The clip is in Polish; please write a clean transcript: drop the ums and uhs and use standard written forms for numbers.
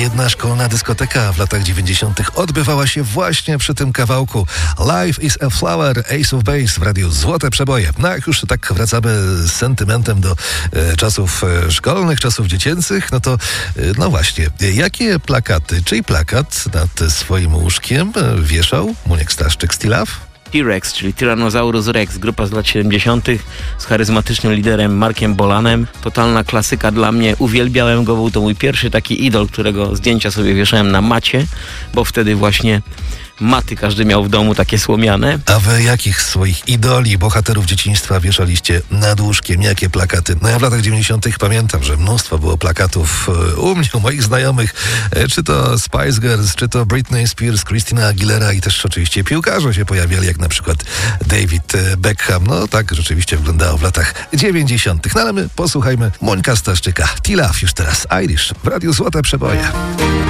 Niejedna szkolna dyskoteka w latach 90. odbywała się właśnie przy tym kawałku. Life is a Flower, Ace of Base w radiu Złote Przeboje. No jak już tak wracamy z sentymentem do czasów szkolnych, czasów dziecięcych, no to no właśnie, jakie plakaty, czyj plakat nad swoim łóżkiem wieszał Muniek Staszczyk z T-Love? T-Rex, czyli Tyrannosaurus Rex, grupa z lat 70. z charyzmatycznym liderem Markiem Bolanem. Totalna klasyka dla mnie, uwielbiałem go, był to mój pierwszy taki idol, którego zdjęcia sobie wieszałem na macie, bo wtedy właśnie maty każdy miał w domu takie słomiane. A wy jakich swoich idoli, bohaterów dzieciństwa wieszaliście nad łóżkiem? Jakie plakaty? No ja w latach 90. pamiętam, że mnóstwo było plakatów u mnie, u moich znajomych, czy to Spice Girls, czy to Britney Spears, Christina Aguilera i też oczywiście piłkarze się pojawiali, jak na przykład David Beckham. No tak rzeczywiście wyglądało w latach 90. No ale my posłuchajmy Mońka Staszczyka. T-Love już teraz, Irish w radiu Złote Przeboje.